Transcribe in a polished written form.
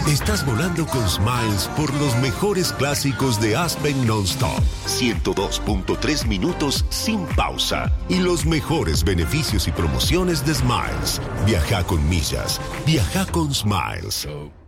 Estás volando con Smiles por los mejores clásicos de Aspen Non-Stop. 102.3 minutos sin pausa. Y los mejores beneficios y promociones de Smiles. Viaja con millas. Viaja con Smiles.